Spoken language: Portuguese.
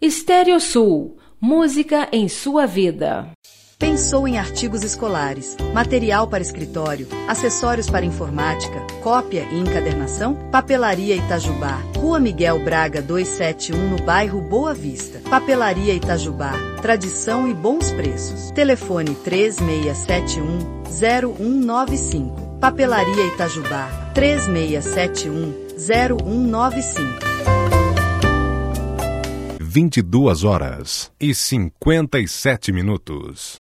Estéreo Sul, música em sua vida. Pensou em artigos escolares, material para escritório, acessórios para informática, cópia e encadernação? Papelaria Itajubá, Rua Miguel Braga 271, no bairro Boa Vista. Papelaria Itajubá, tradição e bons preços. Telefone 3671-0195. Papelaria Itajubá, 3671-0195. 22h57.